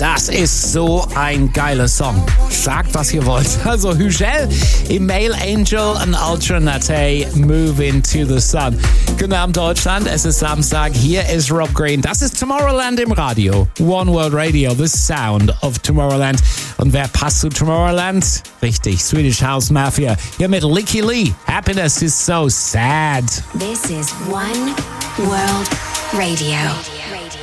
Das ist so ein geiler Song. Sagt, was ihr wollt. Also Hügel im Male Angel and Alternate Move into the Sun. Guten Abend Deutschland, es ist Samstag. Hier ist Rob Green. Das ist Tomorrowland im Radio. One World Radio, the sound of Tomorrowland. Und wer passt zu Tomorrowland? Richtig, Swedish House Mafia. Hier mit Licky Lee. Happiness is so sad. This is One World Radio.